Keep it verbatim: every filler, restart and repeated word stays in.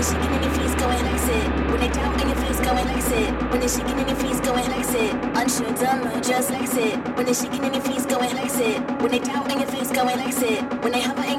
shaking in your face, go and like it. When they doubt in your face, go and like it. When they shaking in your face, go and like it. Unsure, dumb, or just like it. When they shaking in your face, go and like it. When they doubt in your face, go and like it. When they hover in